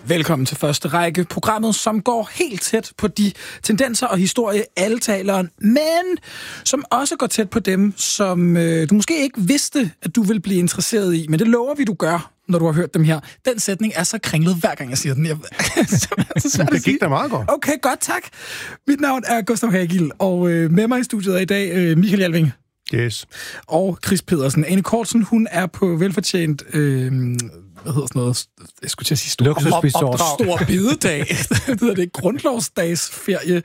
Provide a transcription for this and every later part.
Velkommen til Første Række, programmet, som går helt tæt på de tendenser og historie, alle taler om, men som også går tæt på dem, som du måske ikke vidste, at du ville blive interesseret i, men det lover vi, du gør, når du har hørt dem her. Den sætning er så kringlet, hver gang jeg siger den. Det gik da meget godt. Okay, godt, tak. Mit navn er Gustav Hagil, og med mig i studiet er i dag Michael Jalving. Yes. Og Chris Pedersen. Ane Kortsen, hun er på velfortjent... hvad hedder sådan noget? Jeg skulle til at sige stor bededag. Det hedder det, grundlovsdagsferie.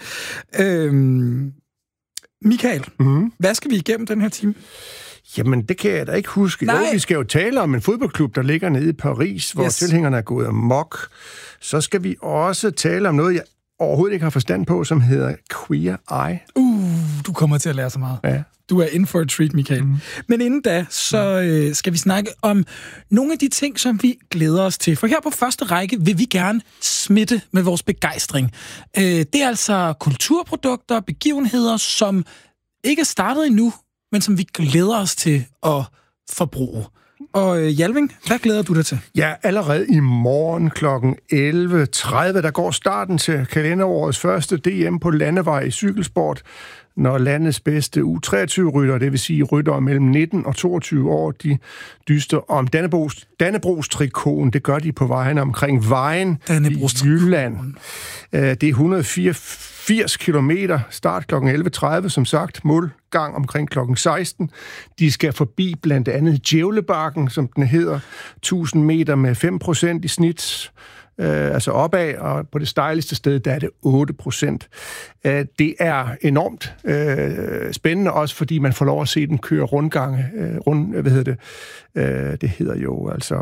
Michael, hvad skal vi igennem den her time? Jamen, det kan jeg da ikke huske. Jo, vi skal jo tale om en fodboldklub, der ligger nede i Paris, hvor tilhængerne er gået amok. Så skal vi også tale om noget, jeg overhovedet ikke har forstand på, som hedder Queer Eye. Du kommer til at lære så meget. Ja. Du er in for a treat, Michael. Men inden da, så skal vi snakke om nogle af de ting, som vi glæder os til. For her på Første Række vil vi gerne smitte med vores begejstring. Det er altså kulturprodukter og begivenheder, som ikke er startet endnu, men som vi glæder os til at forbruge. Og Jalving, hvad glæder du dig til? Ja, allerede i morgen kl. 11.30, der går starten til kalenderårets første DM på landevej i cykelsport, når landets bedste U23-rytter, det vil sige ryttere mellem 19 og 22 år, de dyster om Dannebrogs-trikoten. Det gør de på vejen omkring Vejen i Jylland. Det er 184 kilometer, start kl. 11.30, som sagt, målgang omkring kl. 16. De skal forbi blandt andet Djævlebakken, som den hedder, 1000 meter med 5% i snit, altså opad, og på det stejligste sted, der er det 8%. Det er enormt spændende, også fordi man får lov at se den køre rundgange. Det hedder jo altså...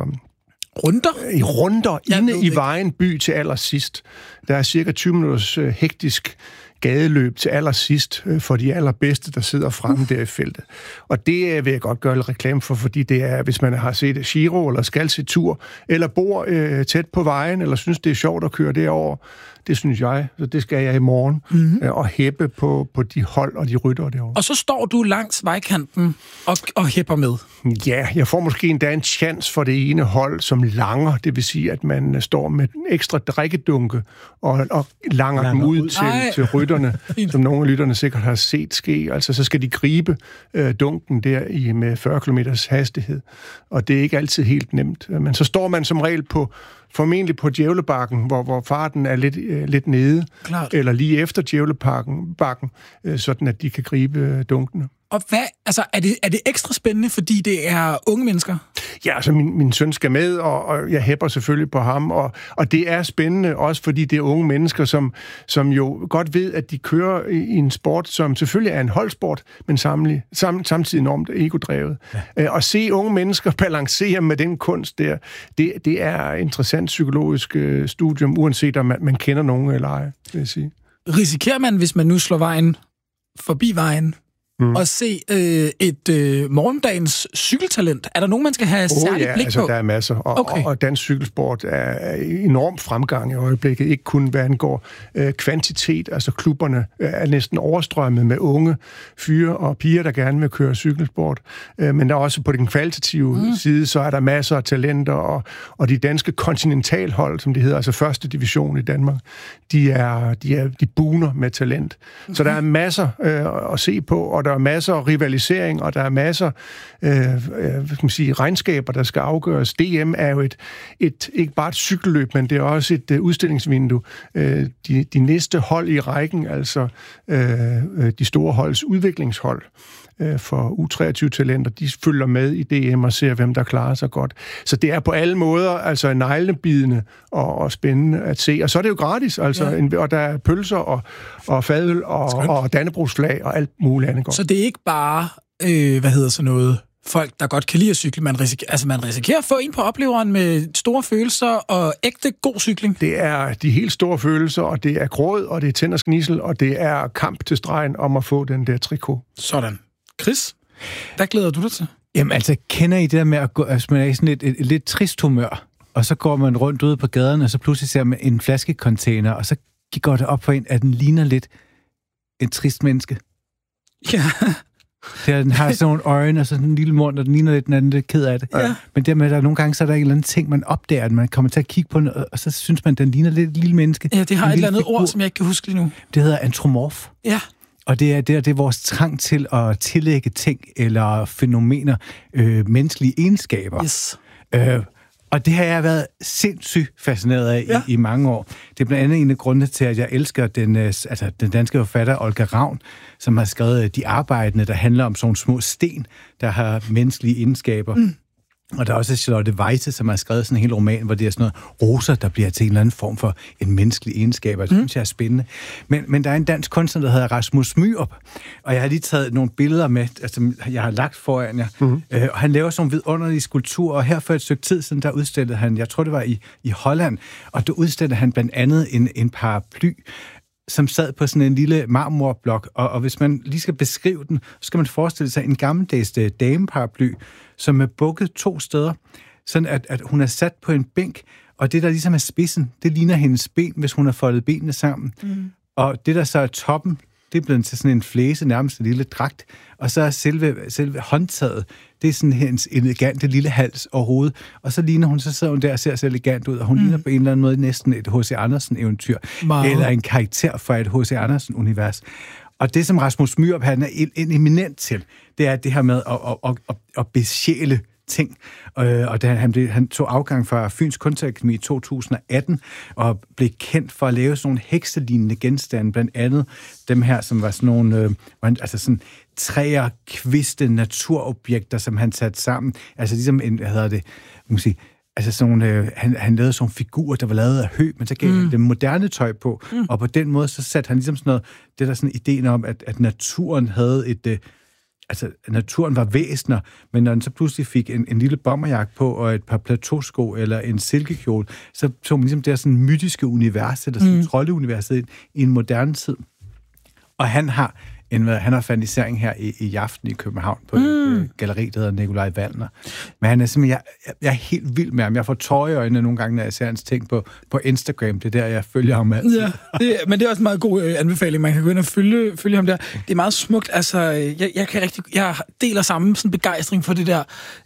Runder inde i Vejen by til allersidst. Der er cirka 20 minutters hektisk gadeløb til allersidst for de allerbedste, der sidder fremme der i feltet. Og det vil jeg godt gøre lidt reklame for, fordi det er, hvis man har set Giro, eller skal se tur, eller bor tæt på vejen, eller synes, det er sjovt at køre derover. Det synes jeg, så det skal jeg i morgen, og hæppe på de hold og de ryttere derovre. Og så står du langs vejkanten og hæpper med. Ja, jeg får måske endda en chance for det ene hold som langer, det vil sige, at man står med en ekstra drikkedunke og langer dem ud til rytterne, som nogle af lytterne sikkert har set ske. Altså, så skal de gribe dunken der med 40 km hastighed, og det er ikke altid helt nemt. Men så står man som regel formentlig på Djævlebakken, hvor farten er lidt nede, klart, eller lige efter Djævlebakken, sådan at de kan gribe dunkene. Og hvad, altså, er det ekstra spændende, fordi det er unge mennesker? Ja, altså min søn skal med, og jeg hæpper selvfølgelig på ham, og det er spændende også, fordi det er unge mennesker, som jo godt ved, at de kører i en sport, som selvfølgelig er en holdsport, men samtidig enormt egodrevet. Ja. Og se unge mennesker balancere med den kunst der, det er interessant psykologisk studium, uanset om man kender nogen eller ej, vil jeg sige. Risikerer man, hvis man nu slår vejen forbi vejen, og se et morgendagens cykeltalent? Er der nogen, man skal have særligt blik på? Der er masser. Og dansk cykelsport er enorm fremgang i øjeblikket. Ikke kun hvad angår kvantitet. Altså klubberne er næsten overstrømmet med unge fyre og piger, der gerne vil køre cykelsport. Men der er også på den kvalitative side, så er der masser af talenter. Og de danske kontinentalhold, som de hedder, altså første division i Danmark, de buner med talent. Så der er masser at se på, og der er masser af rivalisering, og der er masser regnskaber, der skal afgøres. DM er jo ikke bare et cykelløb, men det er også et udstillingsvindue. De næste hold i rækken, altså de store holds udviklingshold for U23-talenter, de følger med i DM og ser, hvem der klarer sig godt. Så det er på alle måder altså neglebidende og spændende at se. Og så er det jo gratis, altså, og der er pølser og fadøl og dannebrogsflag og alt muligt andet godt. Så det er ikke bare, folk, der godt kan lide at cykle. Man risikerer at få en på opleveren med store følelser og ægte god cykling. Det er de helt store følelser, og det er gråd, og det er tænd og gnissel, og det er kamp til stregen om at få den der trikot. Sådan. Chris, hvad glæder du dig til? Jamen altså, kender I det der med at gå, altså, man er i sådan et lidt trist humør, og så går man rundt ude på gaden, og så pludselig ser man en flaskecontainer, og så går det op for en, at den ligner lidt en trist menneske. Ja. Den har sådan nogle øjne og sådan en lille mund, og den ligner lidt, den anden lidt ked af det. Ja. Men dermed, der er nogle gange, så er der en eller anden ting, man opdager, at man kommer til at kigge på den, og så synes man, den ligner lidt et lille menneske. Ja, det har et eller andet ord, som jeg ikke kan huske lige nu. Det hedder antropomorf. Ja. Og det er vores trang til at tillægge ting eller fænomener menneskelige egenskaber. Yes. Og det har jeg været sindssygt fascineret af i mange år. Det er blandt andet en af grundene til, at jeg elsker den danske forfatter Olga Ravn, som har skrevet De Arbejdende, der handler om sådan små sten, der har menneskelige egenskaber. Og der er også Charlotte Weisse, som har skrevet sådan en hel roman, hvor det er sådan noget roser, der bliver til en eller anden form for en menneskelig egenskab, og det synes jeg er spændende. Men der er en dansk kunstner, der hedder Rasmus Myrup, og jeg har lige taget nogle billeder med, altså jeg har lagt foran jer, og han laver sådan nogle vidunderlige skulpturer, og her for et stykke tid siden, der udstillede han, jeg tror det var i Holland, og der udstillede han blandt andet en paraply, som sad på sådan en lille marmorblok, og hvis man lige skal beskrive den, så skal man forestille sig en gammeldags dameparaply, som er bukket 2 steder, sådan at hun er sat på en bænk, og det, der ligesom er spidsen, det ligner hendes ben, hvis hun har foldet benene sammen. Og det, der så er toppen, det er blevet til sådan en flæse, nærmest en lille dragt, og så er selve håndtaget, det er sådan hendes elegante lille hals og hoved, og så ligner hun, så sidder hun der og ser så elegant ud, og hun ligner på en eller anden måde næsten et H.C. Andersen-eventyr, eller en karakter fra et H.C. Andersen-univers. Og det, som Rasmus Myrup, han er en eminent til, det er det her med at besjæle ting. Og han tog afgang fra Fyns Kunstakademi i 2018, og blev kendt for at lave sådan nogle hekselignende genstande, blandt andet dem her, som var sådan nogle, altså sådan træer, kviste, naturobjekter, som han satte sammen. Altså ligesom altså sådan, han lavede sådan figurer, der var lavet af hø, men så gav han dem moderne tøj på, og på den måde, så satte han ligesom sådan noget, det der sådan ideen om, at naturen havde naturen var væsener, men når den så pludselig fik en lille bomberjakke på, og et par plateausko, eller en silkekjole, så tog man ligesom det her sådan mytiske univers, eller sådan troldeuniverset i en moderne tid. Og han har fanisering her i aften i København på et galleri, der hedder Nikolaj Wallner. Men han er simpelthen, jeg er helt vild med ham. Jeg får tårer i øjnene nogle gange, når jeg ser hans ting på Instagram. Det er der, jeg følger ham altid. Ja, men det er også en meget god anbefaling. Man kan gå ind og følge ham der. Det er meget smukt. Altså, jeg deler samme sådan begejstring for det der.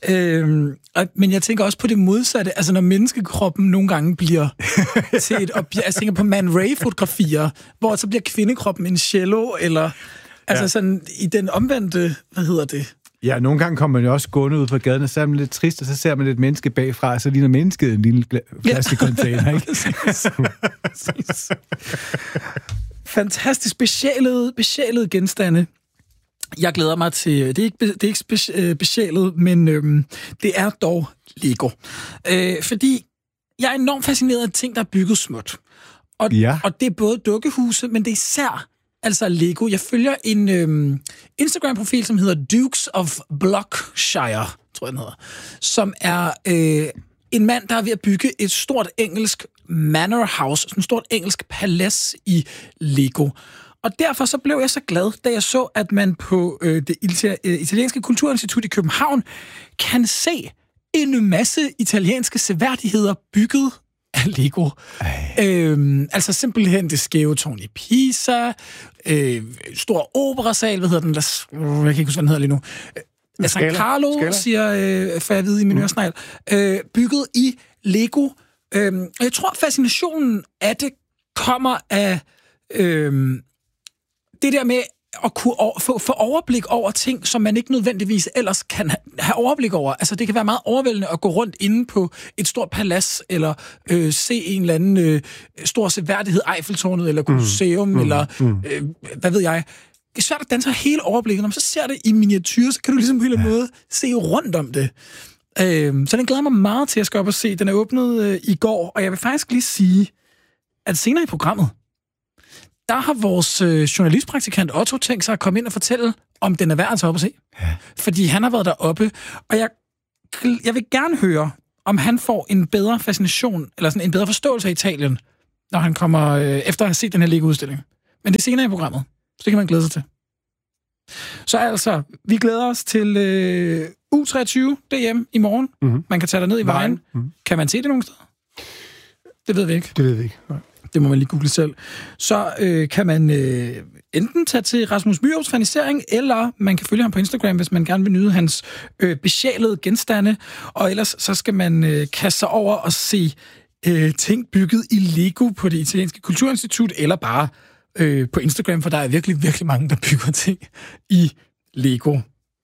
Men jeg tænker også på det modsatte. Altså, når menneskekroppen nogle gange bliver til et objekt. Jeg tænker på Man Ray-fotografier, hvor så bliver kvindekroppen en cello, eller altså sådan i den omvendte, hvad hedder det? Ja, nogle gange kommer man jo også gående ud på gaden, og så er man lidt trist, og så ser man et menneske bagfra, og så ligner mennesket en lille flaskecontainer, ikke? Fantastisk besjælede genstande. Jeg glæder mig til, det er ikke besjælet, men det er dog Lego. Fordi jeg er enormt fascineret af ting, der er bygget småt. Og det er både dukkehuse, men det er især altså Lego. Jeg følger en Instagram-profil, som hedder Dukes of Blockshire, tror jeg den hedder, som er en mand, der er ved at bygge et stort engelsk manor house, sådan et stort engelsk palads i Lego. Og derfor så blev jeg så glad, da jeg så, at man på det italienske kulturinstitut i København kan se en masse italienske seværdigheder bygget af Lego. Altså simpelthen det skæve tårn i Pisa, stor operasal, hvad hedder den? Jeg kan ikke huske, hvad den hedder lige nu. San Carlo, siger, for jeg ved i min øresnegl, bygget i Lego. Jeg tror, fascinationen af det kommer af det der med at kunne få overblik over ting, som man ikke nødvendigvis ellers kan have overblik over. Altså, det kan være meget overvældende at gå rundt inde på et stort palads, eller se en eller anden stor seværdighed, Eiffeltårnet, eller Colosseum, eller hvad ved jeg. Det er svært at danse hele overblikket. Når man så ser det i miniatyr, så kan du ligesom på en eller anden måde se rundt om det. Så den glæder mig meget til at skal op og se. Den er åbnet i går, og jeg vil faktisk lige sige, at senere i programmet, der har vores journalistpraktikant Otto tænkt sig at komme ind og fortælle, om den er værd at tage op og se. Ja. Fordi han har været deroppe, og jeg vil gerne høre, om han får en bedre fascination, eller sådan en bedre forståelse af Italien, når han kommer efter at have set den her Lego-udstilling. Men det er senere i programmet, så det kan man glæde sig til. Så altså, vi glæder os til U23 DM i morgen. Mm-hmm. Man kan tage ned i vejen. Mm-hmm. Kan man se det nogen steder? Det ved vi ikke. Det ved vi ikke, nej. det må man lige google selv, så kan man enten tage til Rasmus Myrups fernisering, eller man kan følge ham på Instagram, hvis man gerne vil nyde hans besjælede genstande, og ellers så skal man kaste sig over og se ting bygget i Lego på det italienske kulturinstitut, eller bare på Instagram, for der er virkelig, virkelig mange, der bygger ting i Lego.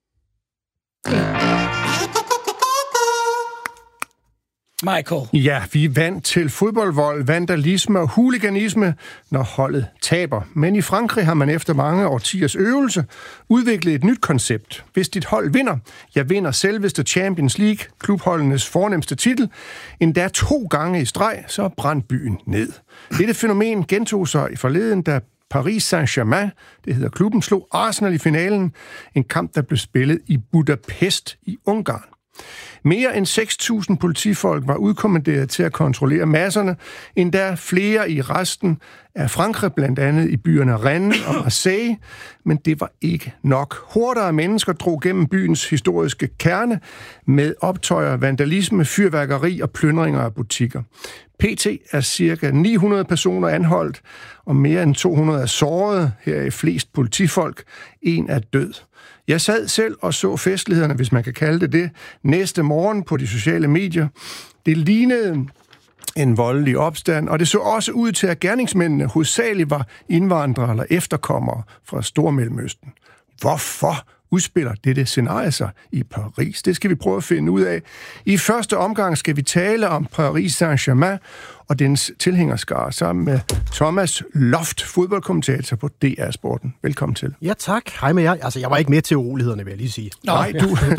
Michael. Ja, vi er vant til fodboldvold, vandalisme og huliganisme, når holdet taber. Men i Frankrig har man efter mange årtiers øvelse udviklet et nyt koncept. Hvis dit hold vinder, vinder selveste Champions League, klubholdenes fornemste titel, endda 2 gange i streg, så brændte byen ned. Dette fænomen gentog sig i forleden, da Paris Saint-Germain, det hedder klubben, slog Arsenal i finalen. En kamp, der blev spillet i Budapest i Ungarn. Mere end 6.000 politifolk var udkommanderet til at kontrollere masserne, endda flere i resten af Frankrig, blandt andet i byerne Rennes og Marseille, men det var ikke nok. Horder af mennesker drog gennem byens historiske kerne med optøjer, vandalisme, fyrværkeri og plyndringer af butikker. PT er ca. 900 personer anholdt, og mere end 200 er såret. Her er flest politifolk. En er død. Jeg sad selv og så festlighederne, hvis man kan kalde det, næste morgen på de sociale medier. Det lignede en voldelig opstand, og det så også ud til, at gerningsmændene hovedsageligt var indvandrere eller efterkommere fra Stormellemøsten. Hvorfor udspiller dette scenarie sig i Paris? Det skal vi prøve at finde ud af. I første omgang skal vi tale om Paris Saint-Germain og dens tilhængerskare sammen med Thomas Loft, fodboldkommentator på DR Sporten. Velkommen til. Ja, tak. Hej med jer. Altså, jeg var ikke med til urolighederne, vil jeg lige sige. Nej,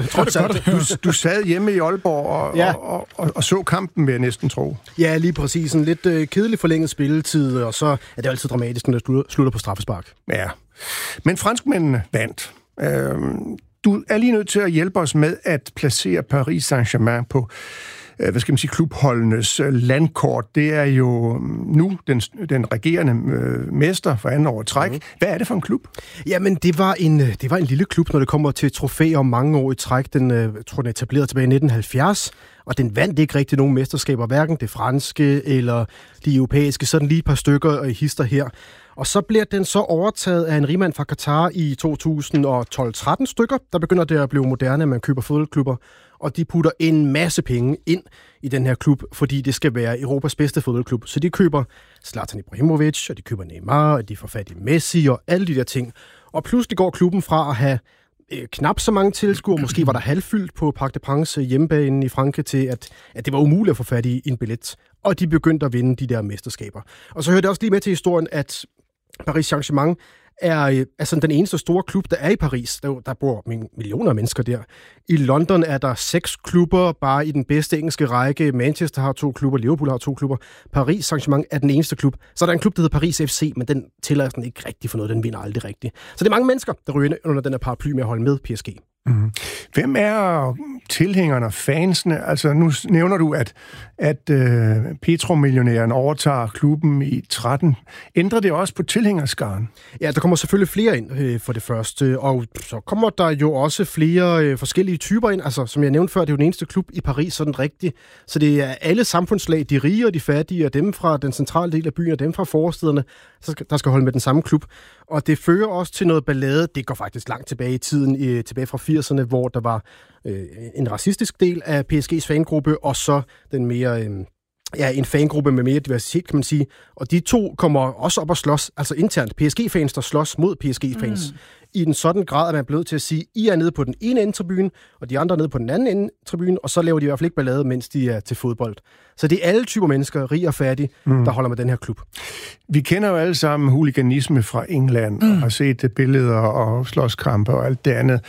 du sad hjemme i Aalborg og så kampen, vil jeg næsten tro. Ja, lige præcis. En lidt kedelig forlænget spilletid, og så er det altid dramatisk, når det slutter på straffespark. Ja, men franskmændene vandt. Du er lige nødt til at hjælpe os med at placere Paris Saint-Germain på klubholdenes landkort. Det er jo nu den regerende mester for andet år træk. Hvad er det for en klub? Jamen, det var en lille klub, når det kommer til trofæer mange år i træk. Den tror, den er etableret tilbage i 1970, og den vandt ikke rigtig nogen mesterskaber, hverken det franske eller de europæiske, sådan lige et par stykker og hister her. Og så bliver den så overtaget af en rigmand fra Katar i 2012-13 stykker. Der begynder det at blive moderne, at man køber fodboldklubber, og de putter en masse penge ind i den her klub, fordi det skal være Europas bedste fodboldklub. Så de køber Zlatan Ibrahimovic, og de køber Neymar, og de får fat i Messi og alle de der ting. Og pludselig går klubben fra at have knap så mange tilskuere, måske var der halvfyldt på Parc des Princes hjemmebane i Frankrig, til at det var umuligt at få fat i en billet. Og de begyndte at vinde de der mesterskaber. Og så hører det også lige med til historien, at Paris Saint-Germain er sådan den eneste store klub, der er i Paris. Der bor millioner af mennesker der. I London er der 6 klubber, bare i den bedste engelske række. Manchester har 2 klubber, Liverpool har 2 klubber. Paris Saint-Germain er den eneste klub. Så er der en klub, der hedder Paris FC, men den tæller sådan ikke rigtig for noget. Den vinder aldrig rigtigt. Så det er mange mennesker, der ryger under den her paraply med at holde med PSG. Mm. Hvem er tilhængerne og fansene? Altså, nu nævner du, at petromillionæren overtager klubben i 13. Ændrer det også på tilhængerskaren? Ja, der kommer selvfølgelig flere ind for det første, og så kommer der jo også flere forskellige typer ind. Altså, som jeg nævnte før, det er jo den eneste klub i Paris, sådan rigtigt. Så det er alle samfundslag, de rige og de fattige, og dem fra den centrale del af byen, og dem fra forstederne, der skal holde med den samme klub. Og det fører også til noget ballade. Det går faktisk langt tilbage i tiden, tilbage fra 80'erne, hvor der var en racistisk del af PSG's fangruppe, og så den mere en fangruppe med mere diversitet, kan man sige. Og de to kommer også op og slås, altså internt. PSG-fans, der slås mod PSG-fans. I en sådan grad, at man er blevet til at sige, I er nede på den ene ende tribune, og de andre er nede på den anden ende tribune, og så laver de i hvert fald ikke ballade, mens de er til fodbold. Så det er alle typer mennesker, rige og fattige, der holder med den her klub. Vi kender jo alle sammen huliganisme fra England, og har set billeder og slåskampe og alt det andet.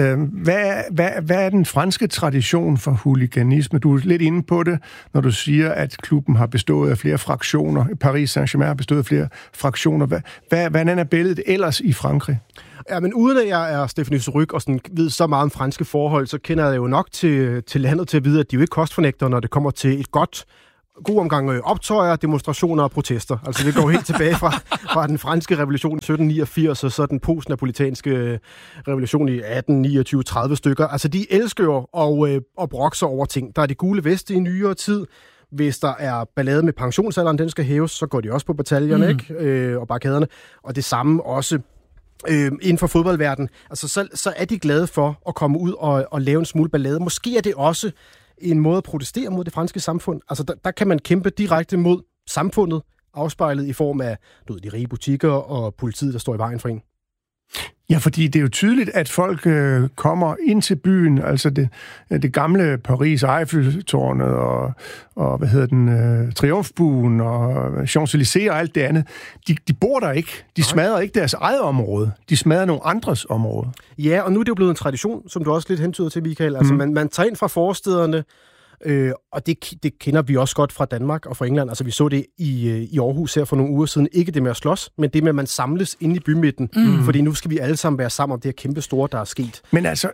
Hvad er den franske tradition for huliganisme? Du er lidt inde på det, når du siger, at klubben har bestået af flere fraktioner. Paris Saint-Germain har bestået af flere fraktioner. Hvordan er billedet ellers i Frankrig? Ja, men uden at jeg er Stéphanie Surrugue og sådan ved så meget om franske forhold, så kender jeg jo nok til landet til at vide, at de jo ikke kostfornægter, når det kommer til et god omgang optøjer, demonstrationer og protester. Altså det går helt tilbage fra den franske revolution i 1789 og så den postnapolitanske revolution i 1829-30 stykker. Altså de elsker jo at brokke sig over ting. Der er det gule veste i nyere tid, Hvis der er ballade med pensionsalderen, den skal hæves, så går de også på bataljerne, ikke? Og barrikaderne. Og det samme også inden for fodboldverdenen. Altså, så er de glade for at komme ud og lave en smule ballade. Måske er det også en måde at protestere mod det franske samfund. Altså, der kan man kæmpe direkte mod samfundet, afspejlet i form af de rige butikker og politiet, der står i vejen for en. Ja, fordi det er jo tydeligt, at folk kommer ind til byen, altså det gamle Paris, Eiffeltårnet og Triumfbuen og Champs-Élysées og alt det andet. De bor der ikke. De smadrer ikke deres eget område. De smadrer nogle andres område. Ja, og nu er det jo blevet en tradition, som du også lidt hentyder til, Michael. Altså, man tager ind fra forstederne, og det kender vi også godt fra Danmark og fra England. Altså, vi så det i Aarhus her for nogle uger siden. Ikke det med at slås, men det med, at man samles inde i bymidten. Fordi nu skal vi alle sammen være sammen om det her kæmpe store, der er sket. Men altså,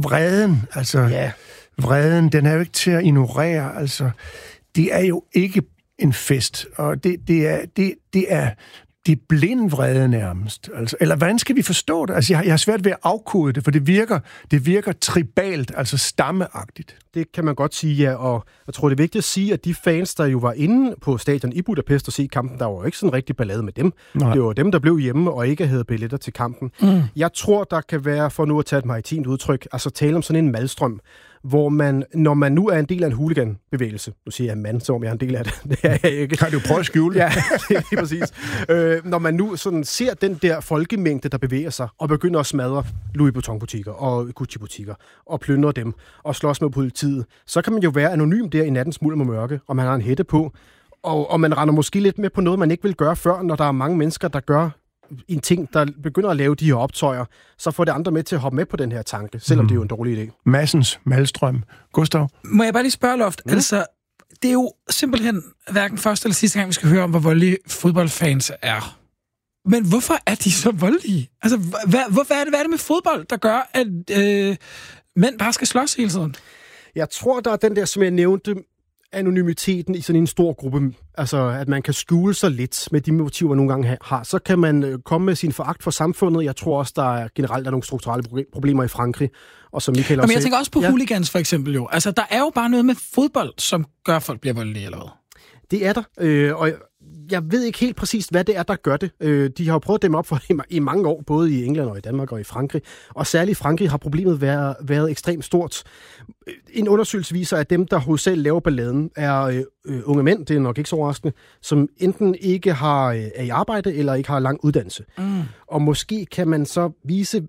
vreden, den er jo ikke til at ignorere. Altså, det er jo ikke en fest, og det er blind vrede nærmest. Altså, eller hvordan skal vi forstå det? Altså, jeg har svært ved at afkode det, for det virker tribalt, altså stammeagtigt. Det kan man godt sige, ja, og jeg tror, det er vigtigt at sige, at de fans, der jo var inde på stadion i Budapest og se kampen, der var jo ikke sådan rigtig ballade med dem. Nej. Det var dem, der blev hjemme og ikke havde billetter til kampen. Jeg tror, der kan være, for nu at tage et maritimt udtryk, altså tale om sådan en malstrøm, hvor man, når man nu er en del af en hooliganbevægelse, nu siger jeg mand, som jeg er en del af det, det er jeg ikke. Kan du prøve at skjule? Ja, det er præcis. Når man nu sådan ser den der folkemængde, der bevæger sig, og begynder at smadre Louis Vuitton-butikker og Gucci-butikker, og plyndre dem, og slås med politiet, så kan man jo være anonym der i nattens mulm og mørke, og man har en hætte på, og man render måske lidt med på noget, man ikke vil gøre før, når der er mange mennesker, der gør en ting, der begynder at lave de her optøjer, så får det andre med til at hoppe med på den her tanke, selvom det er jo en dårlig idé. Madsens Malstrøm. Gustav? Må jeg bare lige spørge, Loft? Altså, det er jo simpelthen hverken første eller sidste gang, vi skal høre om, hvor voldelige fodboldfans er. Men hvorfor er de så voldelige? Altså, hvad er det med fodbold, der gør, at mænd bare skal slås hele tiden? Jeg tror, der er den der, som jeg nævnte, anonymiteten i sådan en stor gruppe, altså at man kan skjule sig lidt med de motiver, man nogle gange har, så kan man komme med sin foragt for samfundet. Jeg tror også, der generelt er nogle strukturelle problemer i Frankrig, og som Michael også Men jeg tænker også på hooligans for eksempel jo. Altså, der er jo bare noget med fodbold, som gør, at folk bliver voldelige, eller hvad? Det er der, og jeg ved ikke helt præcist, hvad det er, der gør det. De har jo prøvet dem op for i mange år, både i England og i Danmark og i Frankrig. Og særligt i Frankrig har problemet været ekstremt stort. En undersøgelse viser, at dem, der hovedsageligt laver balladen, er unge mænd, det er nok ikke så overraskende, som enten ikke er i arbejde eller ikke har lang uddannelse. Og måske kan man så vise,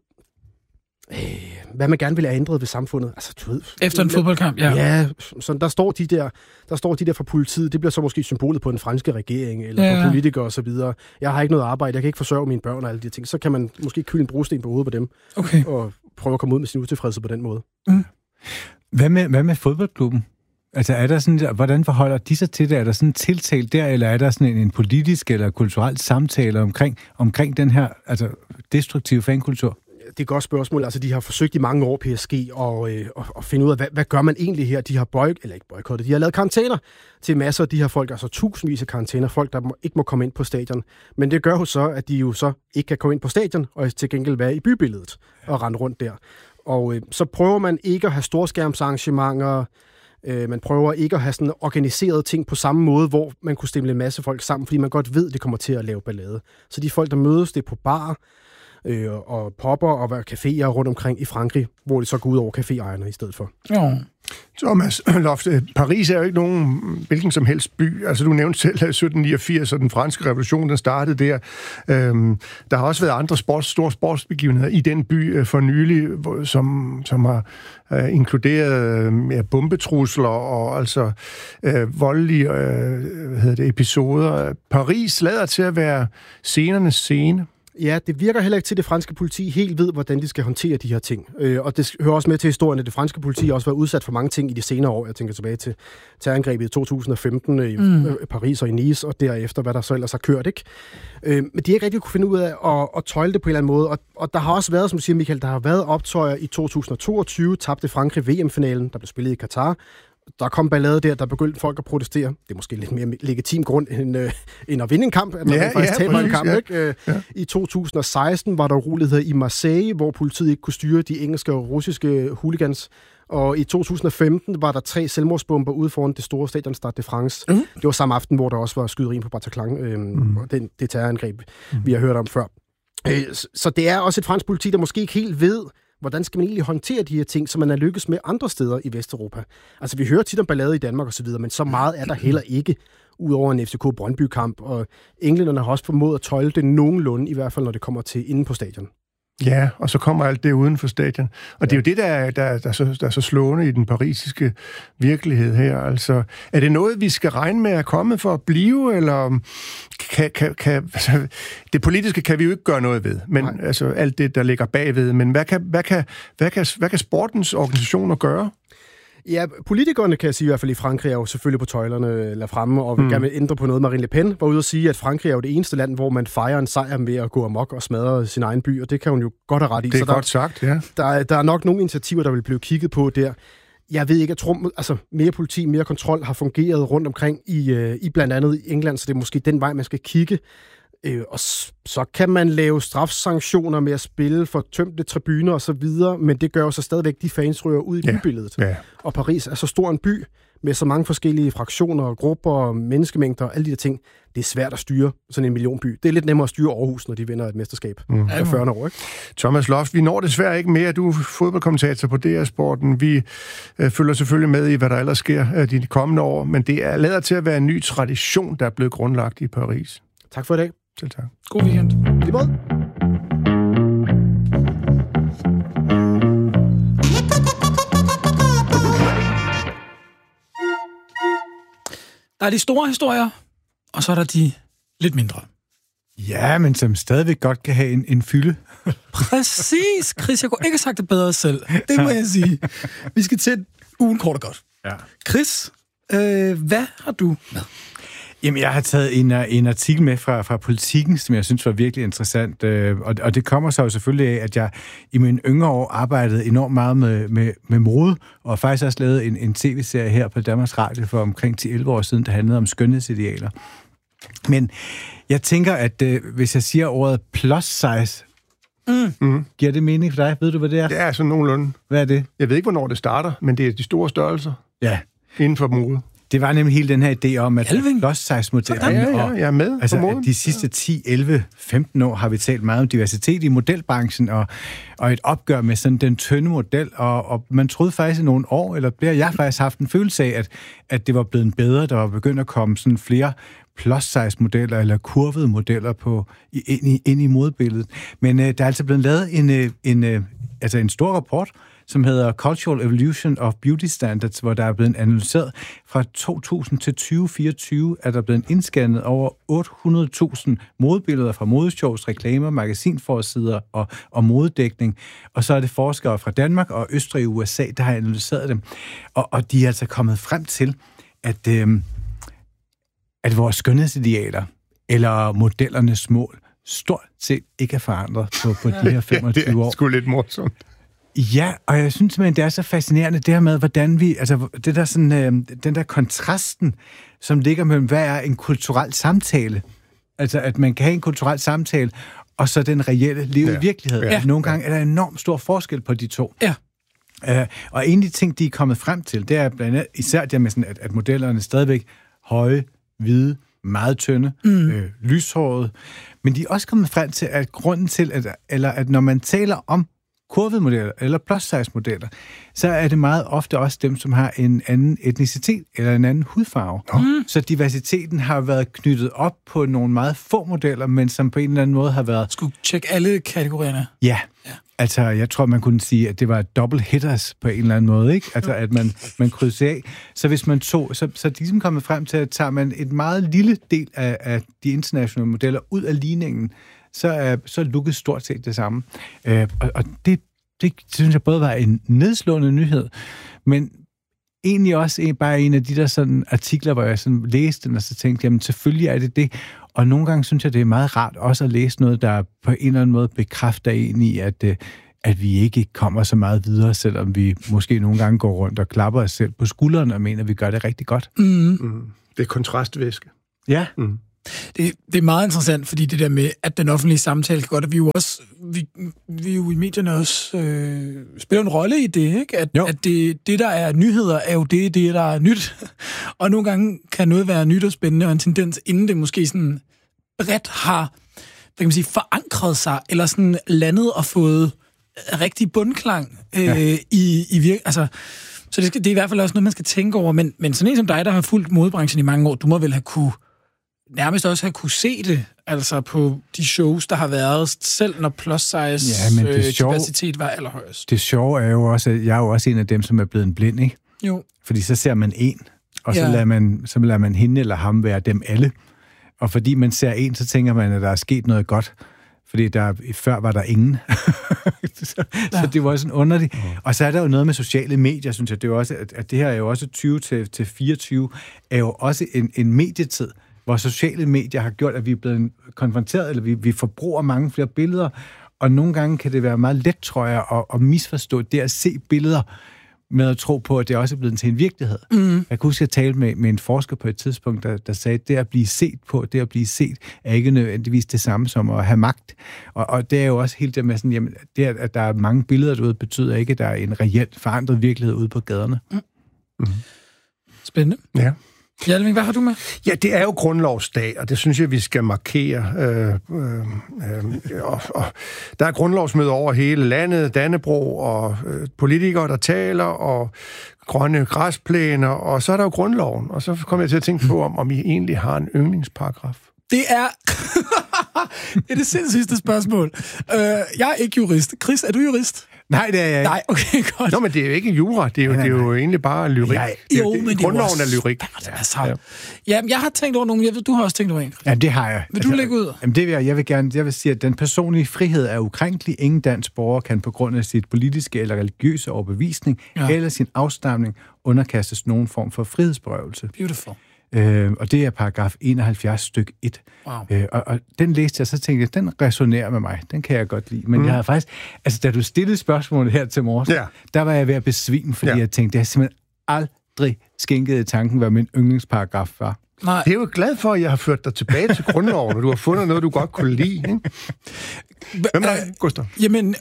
hvad man gerne vil have ændret ved samfundet. Altså, du ved, efter en fodboldkamp, ja. Ja, så der står de der fra politiet. Det bliver så måske symbolet på den franske regering, eller på politikere og så videre. Jeg har ikke noget arbejde, jeg kan ikke forsørge mine børn og alle de ting. Så kan man måske kylde en brosten på hovedet på dem, og prøve at komme ud med sin utilfredshed på den måde. Hvad med fodboldklubben? Altså, er der sådan, hvordan forholder de sig til det? Er der sådan en tiltale der, eller er der sådan en politisk eller kulturel samtale omkring den her destruktive fankultur? Det er et godt spørgsmål. Altså, de har forsøgt i mange år, PSG, at finde ud af, hvad gør man egentlig her? De har de har lavet karantæner til masser af de her folk, altså tusindvis af karantæner, folk, der ikke må komme ind på stadion. Men det gør jo så, at de jo så ikke kan komme ind på stadion, og til gengæld være i bybilledet og rende rundt der. Og så prøver man ikke at have storskærmsarrangementer, man prøver ikke at have sådan organiserede ting på samme måde, hvor man kunne stemle en masse folk sammen, fordi man godt ved, at det kommer til at lave ballade. Så de folk, der mødes, det er på bar, og popper og caféer rundt omkring i Frankrig, hvor det så går ud over caféejerne i stedet for. Ja. Thomas Loft, Paris er jo ikke nogen hvilken som helst by. Altså, du nævnte selv 1789, og den franske revolution, den startede der. Der har også været andre store sportsbegivenheder i den by for nylig, som har inkluderet bombetrusler og altså voldelige episoder. Paris lader til at være scenernes scene. Ja, det virker heller ikke til, at det franske politi helt ved, hvordan de skal håndtere de her ting. Og det hører også med til historien, at det franske politi også var udsat for mange ting i de senere år. Jeg tænker tilbage til terrorangrebet i 2015 i Paris og i Nice, og derefter, hvad der så ellers har kørt, ikke? Men de har ikke rigtig kunne finde ud af at tøjle det på en eller anden måde. Og der har også været, som du siger, Michael, der har været optøjer i 2022, tabte Frankrig VM-finalen, der blev spillet i Katar. Der kom ballade der begyndte folk at protestere. Det er måske lidt mere legitim grund end at vinde en kamp, at man faktisk taber en kamp. Ikke? I 2016 var der uroligheder i Marseille, hvor politiet ikke kunne styre de engelske og russiske hooligans, Og i 2015 var der 3 selvmordsbomber ude foran det store stadion Stade de France. Det var samme aften, hvor der også var skyderi på Bataclan, og det terrorangreb, vi har hørt om før. Så det er også et fransk politi, der måske ikke helt ved, hvordan skal man egentlig håndtere de her ting, som man er lykkes med andre steder i Vesteuropa. Altså, vi hører tit om ballade i Danmark osv., men så meget er der heller ikke, udover en FCK Brøndby-kamp, og englænderne har også formået at tøjle det nogenlunde, i hvert fald når det kommer til inde på stadion. Ja, og så kommer alt det uden for stadion. Og det er jo det, der er så slående i den parisiske virkelighed her. Altså, er det noget, vi skal regne med at komme for at blive, eller altså, det politiske kan vi jo ikke gøre noget ved, men altså, alt det, der ligger bagved. Men hvad kan sportens organisationer gøre? Ja, politikerne, kan jeg sige i hvert fald i Frankrig, er jo selvfølgelig på tøjlerne eller fremme, og vil gerne ændre på noget. Marine Le Pen var ude at sige, at Frankrig er jo det eneste land, hvor man fejrer en sejr med at gå amok og smadre sin egen by, og det kan hun jo godt have ret i. Det er godt sagt, ja. Der er nok nogle initiativer, der vil blive kigget på der. Jeg ved ikke, jeg tror, altså mere politi, mere kontrol har fungeret rundt omkring i blandt andet i England, så det er måske den vej, man skal kigge. Og så kan man lave strafsanktioner med at spille for tømte tribuner og så videre, men det gør jo så stadigvæk de fans ryger ud i bybilledet. Ja. Og Paris er så stor en by med så mange forskellige fraktioner og grupper og menneskemængder og alle de der ting. Det er svært at styre sådan en millionby. Det er lidt nemmere at styre Aarhus, når de vinder et mesterskab af 40 år, ikke? Thomas Loft, vi når desværre ikke mere. Du er fodboldkommentator på DR-sporten. Vi følger selvfølgelig med i, hvad der ellers sker de kommende år, men det er lader til at være en ny tradition, der er blevet grundlagt i Paris. Tak for i dag. Selv tak. God weekend. Lige måde. Der er de store historier, og så er der de lidt mindre. Ja, men som stadigvæk godt kan have en fylde. Præcis, Chris. Jeg kunne ikke have sagt det bedre selv. Det må jeg sige. Vi skal til ugen kort og godt. Ja. Chris, hvad har du med? Jamen, jeg har taget en artikel med fra Politiken, som jeg synes var virkelig interessant, og det kommer så jo selvfølgelig af, at jeg i mine yngre år arbejdede enormt meget med mode, og faktisk også lavet en tv-serie her på Danmarks Radio for omkring 10-11 år siden, der handlede om skønhedsidealer. Men jeg tænker, at hvis jeg siger ordet plus size, giver det mening for dig? Ved du, hvad det er? Det er sådan nogenlunde. Hvad er det? Jeg ved ikke, hvornår det starter, men det er de store størrelser inden for mode. Det var nemlig hele den her idé om, at plus-size-modellerne... Ja, jeg er med altså, på moden. De sidste 10, 11, 15 år har vi talt meget om diversitet i modelbranchen, og et opgør med sådan den tynde model, og man troede faktisk i nogle år, eller jeg har faktisk haft en følelse af, at det var blevet bedre, der var begyndt at komme sådan flere plus-size-modeller eller kurvede modeller ind i modebilledet. Men der er altså blevet lavet en stor rapport, som hedder Cultural Evolution of Beauty Standards, hvor der er blevet analyseret fra 2000 til 2024, er der blevet indscannet over 800.000 modebilleder fra modeshows, reklamer, magasinforsider og modedækning. Og så er det forskere fra Danmark og Østrig og USA, der har analyseret dem. Og de er altså kommet frem til, at vores skønhedsidealer eller modellernes mål stort set ikke er forandret på de her 25 år. Det er sgu lidt morsomt. Ja, og jeg synes simpelthen, det er så fascinerende, det her med, hvordan vi, altså det der sådan, den der kontrasten, som ligger mellem, hvad er en kulturel samtale? Altså, at man kan have en kulturel samtale, og så den reelle levede virkelighed. Ja. Nogle gange er der enormt stor forskel på de to. Ja. Og en af de ting, de er kommet frem til, det er blandt andet især det med sådan, at modellerne er stadigvæk høje, hvide, meget tynde, lyshårede. Men de er også kommet frem til, at grunden til, at når man taler om kurvede modeller eller plus-size-modeller, så er det meget ofte også dem, som har en anden etnicitet eller en anden hudfarve. Så diversiteten har været knyttet op på nogle meget få modeller, men som på en eller anden måde har været... Skulle tjekke alle kategorierne. Ja. Altså, jeg tror, man kunne sige, at det var double hitters på en eller anden måde, ikke? Altså, at man krydsede af. Så hvis man tog... Så de ligesom kommet frem til, at tager man et meget lille del af de internationale modeller ud af ligningen, så lukkede stort set det samme. Og det synes jeg både var en nedslående nyhed, men egentlig også bare en af de der sådan artikler, hvor jeg sådan læste den, og så tænkte, jamen selvfølgelig er det. Og nogle gange synes jeg, det er meget rart også at læse noget, der på en eller anden måde bekræfter en i, at vi ikke kommer så meget videre, selvom vi måske nogle gange går rundt og klapper os selv på skulderen og mener, at vi gør det rigtig godt. Det er kontrastvæske. Ja. Det er meget interessant, fordi det der med, at den offentlige samtale kan godt, at vi er jo i medierne også spiller en rolle i det, ikke? At det, der er nyheder, er jo det, der er nyt. Og nogle gange kan noget være nyt og spændende, og en tendens, inden det måske sådan bredt har, hvad kan man sige, forankret sig, eller sådan landet og fået rigtig bundklang i virke. Altså, så det er i hvert fald også noget, man skal tænke over. Men sådan en som dig, der har fulgt modebranchen i mange år, du må vel nærmest også have kunne se det, altså på de shows, der har været, selv når plus size diversitet var allerhøjest. Det sjove er jo også, at jeg er jo også en af dem, som er blevet blind, ikke? Jo. Fordi så ser man en, og så lader man hende eller ham være dem alle. Og fordi man ser en, så tænker man, at der er sket noget godt. Fordi før var der ingen. Så det var sådan underligt. Og så er der jo noget med sociale medier, synes jeg. Det er jo også, at det her er jo også 20-24, er jo også en medietid, hvor sociale medier har gjort, at vi er blevet konfronteret, eller vi forbruger mange flere billeder. Og nogle gange kan det være meget let, tror jeg, at misforstå det at se billeder, med at tro på, at det også er blevet til en virkelighed. Mm. Jeg kan huske, at jeg talte med en forsker på et tidspunkt, der sagde, at det at blive set på, det at blive set, er ikke nødvendigvis det samme som at have magt. Og det er jo også helt det med sådan, jamen, det at der er mange billeder derude, betyder ikke, at der er en reelt forandret virkelighed ude på gaderne. Mm. Mm. Spændende. Ja. Hjalming, hvad har du med? Ja, det er jo grundlovsdag, og det synes jeg, vi skal markere. Og der er grundlovsmøder over hele landet, Dannebrog, og politikere, der taler, og grønne græsplæner, og så er der jo grundloven. Og så kommer jeg til at tænke på, om I egentlig har en yndlingsparagraf. Det er... det er det sindssygste spørgsmål. Jeg er ikke jurist. Chris, er du jurist? Nej, det er jeg ikke. Nej, okay, godt. Nå, men det er jo ikke jura, det er jo egentlig bare lyrik. Men grundloven er lyrik. Jamen, jeg har tænkt over nogle, du har også tænkt over en. Ja, det har jeg. Vil du lægge ud? Jamen, det vil jeg vil sige, at den personlige frihed er ukrænkelig. Ingen dansk borger kan på grund af sit politiske eller religiøse overbevisning eller sin afstamning underkastes nogen form for frihedsberøvelse. Beautiful. Og det er paragraf 71 styk 1. Wow. Og den læste jeg, så tænkte jeg, den resonerer med mig. Den kan jeg godt lide. Men jeg havde faktisk... Altså, da du stillede spørgsmålet her til morges, der var jeg ved at besvime, fordi jeg tænkte, jeg har simpelthen aldrig skænket i tanken, hvad min yndlingsparagraf var. Nej. Det er jo glad for, at jeg har ført dig tilbage til grundloven, og du har fundet noget, du godt kunne lide. Ikke? Hvem er det, Gustav? Jamen,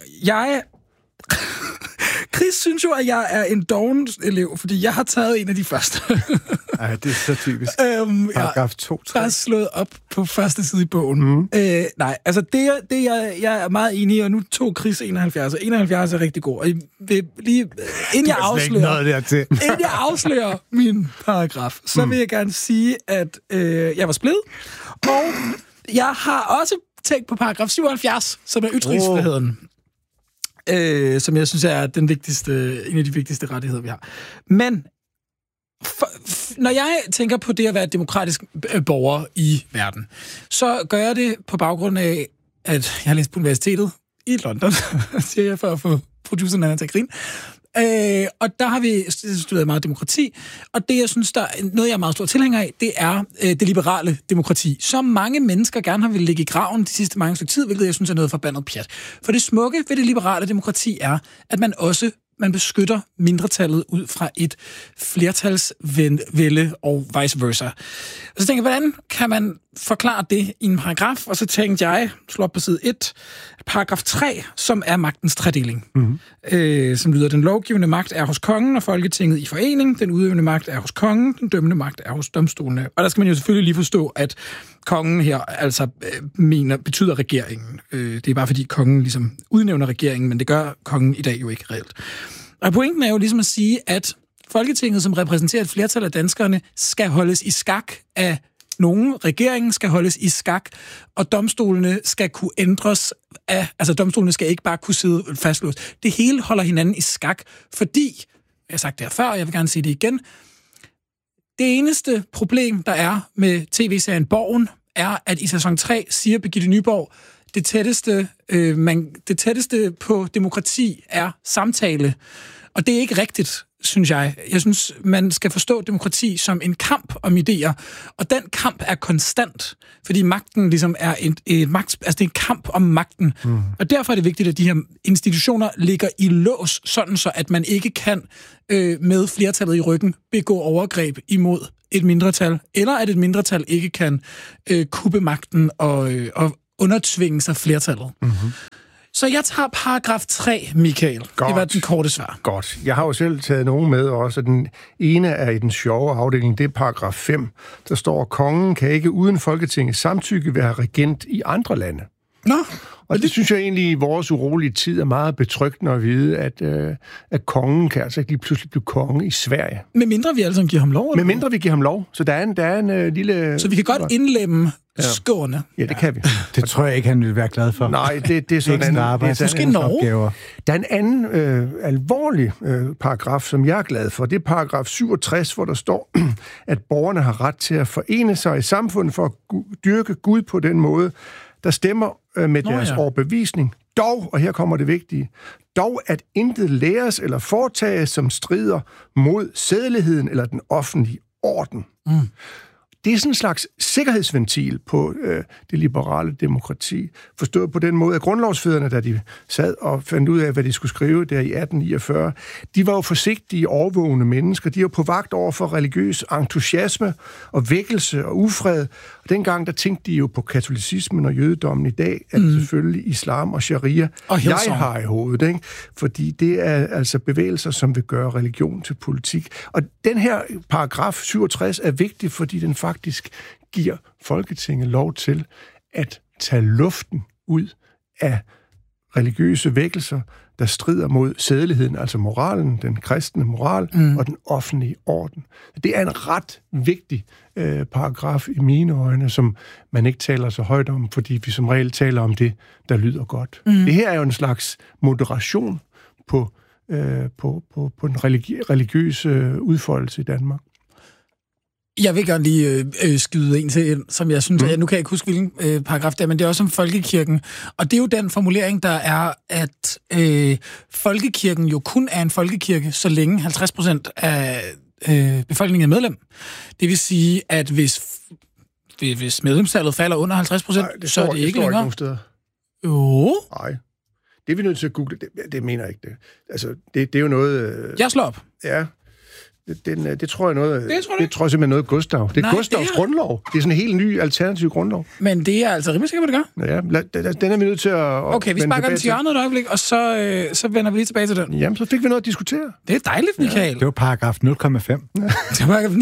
Chris synes jo, at jeg er en doven elev, fordi jeg har taget en af de første. Ej, det er så typisk. Paragraf 2, 3. Der er slået op på første side i bogen. Nej, altså det jeg er meget enig i, og nu tog Chris 71, og 71 er rigtig god. Og lige, inden jeg afslører min paragraf, så vil jeg gerne sige, at jeg var splid, og jeg har også tænkt på paragraf 77, som er ytringsfriheden. Som jeg synes er en af de vigtigste rettigheder, vi har. Men når jeg tænker på det at være demokratisk borger i verden, så gør jeg det på baggrund af, at jeg har læst på universitetet i London, siger jeg for at få produceren Anna til at grine. Og der har vi studeret meget demokrati, og det, jeg synes, der er noget, jeg er meget stor tilhænger af, det er det liberale demokrati, som mange mennesker gerne har ville ligge i graven de sidste mange stykker tid, hvilket jeg synes er noget forbandet pjat. For det smukke ved det liberale demokrati er, at man beskytter mindretallet ud fra et flertalsvælde og vice versa. Og så tænker jeg, hvordan kan man forklare det i en paragraf? Og så tænkte jeg, slå op på side 1, paragraf 3, som er magtens tredeling. Som lyder, den lovgivende magt er hos kongen og Folketinget i forening, den udøvende magt er hos kongen, den dømmende magt er hos domstolene. Og der skal man jo selvfølgelig lige forstå, at kongen her altså betyder regeringen. Det er bare fordi kongen ligesom udnævner regeringen, men det gør kongen i dag jo ikke reelt. Og pointen er jo ligesom at sige, at Folketinget, som repræsenterer et flertal af danskerne, skal holdes i skak af nogen. Regeringen skal holdes i skak, og domstolene skal kunne ændres af... Altså, domstolene skal ikke bare kunne sidde fastlåst. Det hele holder hinanden i skak, fordi... Jeg har sagt det her før, og jeg vil gerne sige det igen. Det eneste problem, der er med tv-serien Borgen, er, at i sæson 3 siger Birgitte Nyborg, det tætteste på demokrati er samtale. Og det er ikke rigtigt, synes jeg. Jeg synes, man skal forstå demokrati som en kamp om idéer, og den kamp er konstant, fordi magten ligesom er det er en kamp om magten. Og derfor er det vigtigt, at de her institutioner ligger i lås, sådan så at man ikke kan med flertallet i ryggen begå overgreb imod et mindretal, eller at et mindretal ikke kan kuppe magten og undertvinge sig flertallet. Mm-hmm. Så jeg tager paragraf 3, Michael. Godt. Det var den korte svar. Godt. Jeg har jo selv taget nogen med også. Den ene er i den sjove afdeling, det er paragraf 5. Der står, kongen kan ikke uden Folketingets samtykke være regent i andre lande. Nå. Og det synes jeg egentlig i vores urolige tid er meget betryggende at vide, at kongen kan altså ikke lige pludselig blive konge i Sverige. Med mindre vi alle sammen giver ham lov? Med mindre vi giver ham lov. Så der er en lille... Så vi kan godt indlemme Skåne? Ja, det kan vi. Det tror jeg ikke, han vil være glad for. Nej, det er sådan en arbejde. Måske Norge. Der er en anden alvorlig paragraf, som jeg er glad for. Det er paragraf 67, hvor der står, at borgerne har ret til at forene sig i samfundet for at dyrke Gud på den måde, der stemmer med deres overbevisning. Dog, og her kommer det vigtige, dog at intet læres eller foretages, som strider mod sædeligheden eller den offentlige orden. Mm. Det er sådan en slags sikkerhedsventil på det liberale demokrati. Forstået på den måde, at grundlovsfædrene, da de sad og fandt ud af, hvad de skulle skrive der i 1849, de var jo forsigtige, overvågende mennesker. De var på vagt over for religiøs entusiasme og vækkelse og ufred. Og dengang, der tænkte de jo på katolicismen og jødedommen i dag, at selvfølgelig islam og sharia, og jeg har i hovedet, ikke? Fordi det er altså bevægelser, som vil gøre religion til politik. Og den her paragraf 67 er vigtig, fordi den faktisk giver Folketinget lov til at tage luften ud af religiøse vækkelser, der strider mod sædeligheden, altså moralen, den kristne moral og den offentlige orden. Det er en ret vigtig paragraf i mine øjne, som man ikke taler så højt om, fordi vi som regel taler om det, der lyder godt. Det her er jo en slags moderation på en religiøs udfoldelse i Danmark. Jeg vil gerne lige skyde en til ind, som jeg synes, nu kan jeg ikke huske, hvilken paragraf det er, men det er også om folkekirken. Og det er jo den formulering, der er, at folkekirken jo kun er en folkekirke, så længe 50% af befolkningen er medlem. Det vil sige, at hvis medlemstallet falder under 50%, så er det ikke længere. Ikke steder. Jo. Nej. Det er vi nødt til at google. Det mener jeg ikke det. Altså, det er jo noget... Jeg slår op. Ja. Det tror jeg noget... Det tror jeg simpelthen noget Gustav. Det er Gustavs grundlov. Det er sådan en helt ny alternativ grundlov. Men det er altså rimelig sikkert, hvad det gør. Ja, den er vi nødt til at... Okay, vi sparker den til hjørnet et øjeblik, og så vender vi lige tilbage til den. Jamen, så fik vi noget at diskutere. Det er dejligt, Michael. Ja, det var paragraf 0,5. Det var paragraf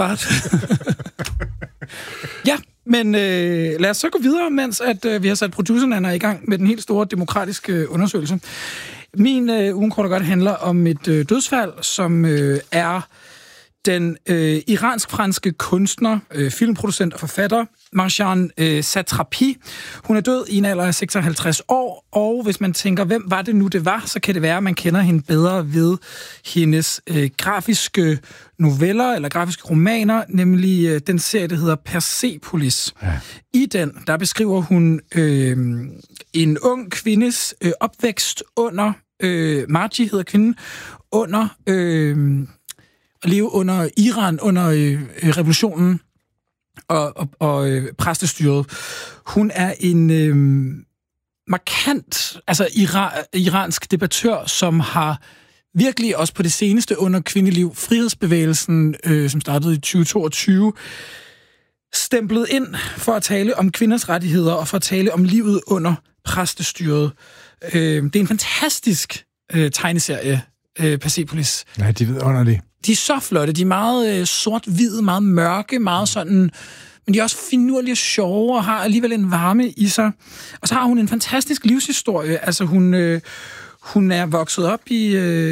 9,75. Ja, men lad os så gå videre, mens at vi har sat produceren i gang med den helt store demokratiske undersøgelse. Min ugenkort godt handler om et dødsfald, som er den iransk-franske kunstner, filmproducent og forfatter, Marjane Satrapi. Hun er død i en alder af 56 år, og hvis man tænker, hvem var det nu, det var, så kan det være, at man kender hende bedre ved hendes grafiske noveller, eller grafiske romaner, nemlig den serie, der hedder Persepolis. Ja. I den, der beskriver hun en ung kvindes opvækst under, Marji hedder kvinden, under... at leve under Iran, under revolutionen og præstestyret. Hun er en markant, altså iransk debattør, som har virkelig også på det seneste under kvindeliv, frihedsbevægelsen, som startede i 2022, stemplet ind for at tale om kvinders rettigheder og for at tale om livet under præstestyret. Det er en fantastisk tegneserie, Persepolis. Ja, de ved under det. De er så flotte. De er meget sort-hvide, meget mørke, meget sådan... Men de er også finurlige og sjove og har alligevel en varme i sig. Og så har hun en fantastisk livshistorie. Altså, hun er vokset op i...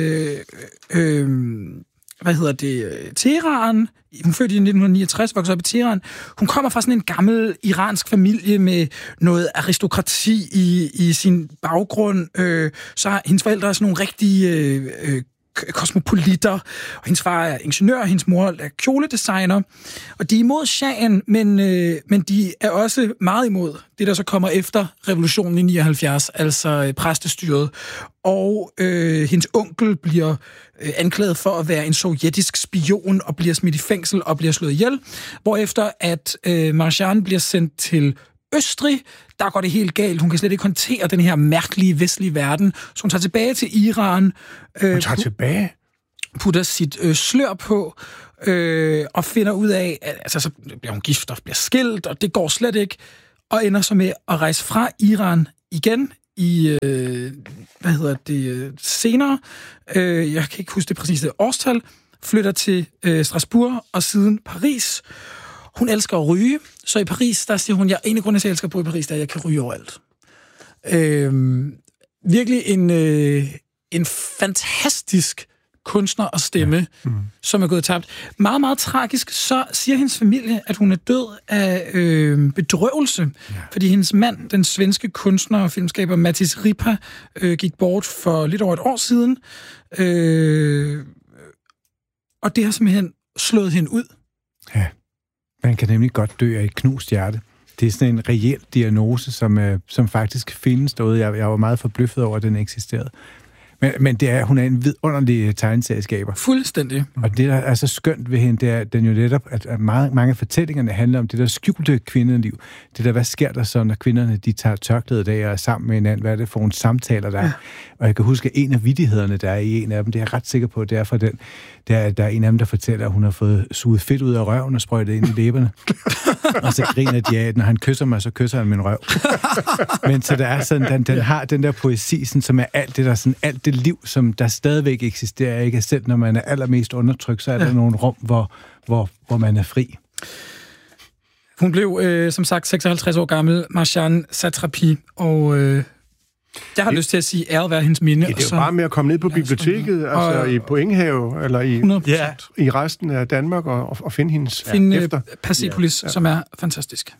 Teheran. Hun fødte i 1969, voksede op i Teheran. Hun kommer fra sådan en gammel iransk familie med noget aristokrati i sin baggrund. Så hendes forældre er sådan nogle rigtige... kosmopolitter, og hendes far er ingeniør, og hendes mor er kjoledesigner, og de er imod shahen, men de er også meget imod det, der så kommer efter revolutionen i 79, altså præstestyret. Og hendes onkel bliver anklaget for at være en sovjetisk spion, og bliver smidt i fængsel og bliver slået ihjel, hvorefter at Marjane bliver sendt til Østrig. Der går det helt galt. Hun kan slet ikke håndtere den her mærkelige vestlige verden. Så hun tager tilbage til Iran. Hun tager tilbage? putter sit slør på, og finder ud af, at så bliver hun gift og bliver skilt, og det går slet ikke, og ender så med at rejse fra Iran igen i, senere, jeg kan ikke huske det præcise årstal, flytter til Strasbourg og siden Paris. Hun elsker at ryge, så i Paris, der siger hun, en af grundene til, at jeg elsker at bo i Paris, der er, at jeg kan ryge overalt. Virkelig en fantastisk kunstner og stemme, som er gået tabt. Meget, meget tragisk, så siger hendes familie, at hun er død af bedrøvelse, fordi hendes mand, den svenske kunstner og filmskaber Mattis Ripa, gik bort for lidt over et år siden. Og det har simpelthen slået hende ud. Ja, man kan nemlig godt dø af et knust hjerte. Det er sådan en reel diagnose, som faktisk findes derude. Jeg var meget forbløffet over, at den eksisterede. Men hun er en vidunderlig tegneserieskaber. Fuldstændig. Og det, der er så skønt ved hende, det er den jo netop, at mange af fortællingerne handler om det der skjulte kvindeliv. Det der, hvad sker der så, når kvinderne de tager tørklædet af og er sammen med hinanden? Hvad er det for nogle samtaler, der er? Ja. Og jeg kan huske, at en af vittighederne, der er i en af dem, det er jeg ret sikker på, det er fra den, der er en af dem, der fortæller, at hun har fået suget fedt ud af røven og sprøjtet ind i læberne. Og så griner de af, når han kysser mig, så kysser han min røv. Men så der er sådan, den har den der poesi, sådan, som er alt det der, sådan alt det liv, som der stadigvæk eksisterer, ikke? Selv når man er allermest undertrykt, så er der nogle rum, hvor man er fri. Hun blev, som sagt, 56 år gammel, Marjane Satrapi, og jeg har lyst til at sige, ære være hendes minde. Ja, det er jo bare med at komme ned på biblioteket, altså på Enghave, eller i resten af Danmark, og finde hendes efter. Persepolis, som er fantastisk.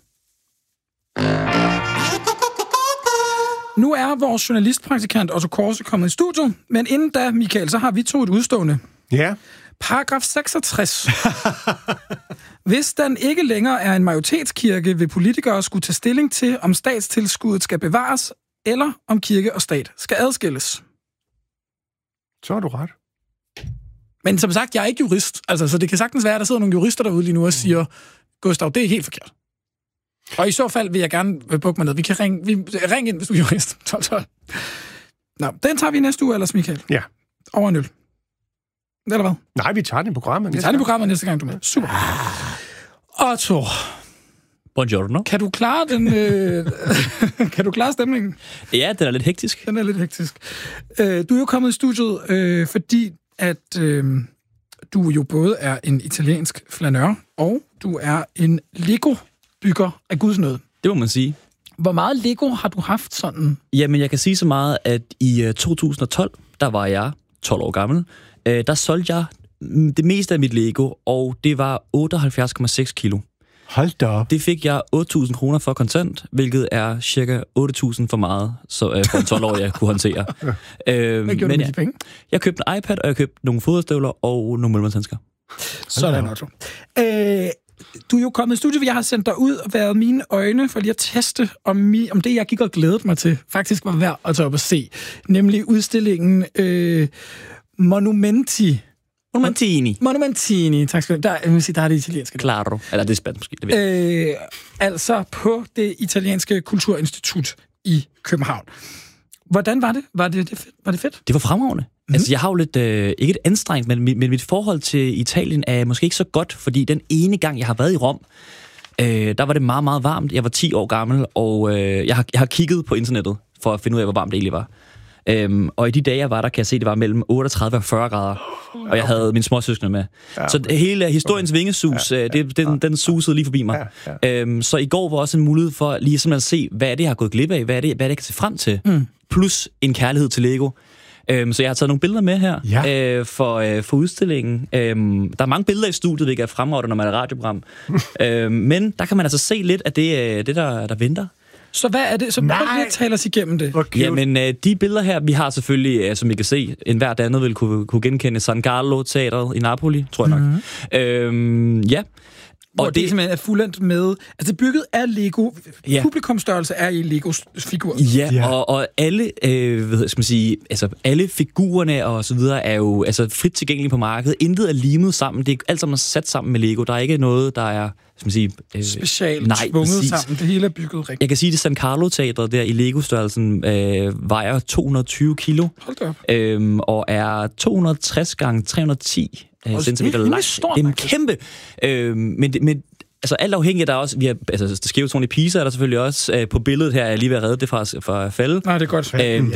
Nu er vores journalistpraktikant Otto Korse kommet i studiet, men inden da, Michael, så har vi to et udstående. Ja. Paragraf 66. Hvis den ikke længere er en majoritetskirke, vil politikere skulle tage stilling til, om statstilskuddet skal bevares, eller om kirke og stat skal adskilles. Så har du ret. Men som sagt, jeg er ikke jurist, så det kan sagtens være, at der sidder nogle jurister derude lige nu og siger, Gustav, det er helt forkert. Og i så fald vil jeg gerne bukke mig ned. Vi kan ringe ind, hvis du er jurist. 12. Nå, den tager vi næste uge ellers, Michael. Ja. Over en øl. Eller hvad? Nej, vi tager den i programmet. Vi tager den i programmet næste gang, du er med. Super. Otto. Buongiorno. Kan du klare den? Kan du klare stemningen? Ja, den er lidt hektisk. Den er lidt hektisk. Du er jo kommet i studiet, fordi at du jo både er en italiensk flanør, og du er en Lego-bygger af Guds nåde. Det må man sige. Hvor meget Lego har du haft sådan? Jamen, jeg kan sige så meget, at i 2012, der var jeg 12 år gammel, der solgte jeg det meste af mit Lego, og det var 78,6 kilo. Hold da op. Det fik jeg 8.000 kroner for kontant, hvilket er cirka 8.000 for meget, så for en 12-årig jeg kunne håndtere. Hvad gjorde du med de penge? Jeg købte en iPad, og jeg købte nogle foderstøvler og nogle møllemandshandsker. Sådan, Otto. Du er jo kommet i studiet, jeg har sendt dig ud og været mine øjne for lige at teste, om det, jeg gik og glædede mig til, faktisk var værd at tage op og se. Nemlig udstillingen Monumentini, tak skal du have. Der er det italienske. Claro. Eller det er spansk måske. Det ved altså på det italienske kulturinstitut i København. Hvordan var det? Var det fedt? Det var fremragende. Altså, jeg har jo lidt, ikke et anstrengt, men mit forhold til Italien er måske ikke så godt, fordi den ene gang, jeg har været i Rom, der var det meget, meget varmt. Jeg var 10 år gammel, og jeg har kigget på internettet for at finde ud af, hvor varmt det egentlig var. Og i de dage, jeg var der, kan jeg se, det var mellem 38 og 40 grader. Og jeg havde mine småsøskende med. Ja. Så hele historiens vingesus, den susede lige forbi mig. Så i går var også en mulighed for lige simpelthen at se, hvad er det, jeg har gået glip af? Hvad er det, jeg kan se frem til? Plus en kærlighed til Lego. Så jeg har taget nogle billeder med her for udstillingen. Der er mange billeder i studiet, hvilket er fremragende, når man er et radioprogram. Men der kan man altså se lidt af det der venter. Så hvad er det? Så prøv lige at tale os igennem det. Okay. Jamen, de billeder her, vi har selvfølgelig, som I kan se, enhver andet vil kunne genkende San Carlo Teatret i Napoli, tror jeg nok. Hvor det simpelthen er fuldendt med... Altså, det er bygget af Lego. Ja. Publikumsstørrelse er i Legos figur. Ja. Og alle, alle figurerne og så videre er jo frit tilgængelige på markedet. Intet er limet sammen. Det er alt sammen sat sammen med Lego. Der er ikke noget, der er... specielt tvunget sammen. Det hele er bygget rigtigt. Jeg kan sige, at San Carlo-teatret der i Lego-størrelsen vejer 220 kilo. Hold da op. Og er 260 gange 310 centimeter langt. Det er en kæmpe. Men alt afhængigt af der også, det skævetårn i Pisa er der selvfølgelig også på billedet her, jeg lige ved at redde det fra at falde. Nej, det er godt.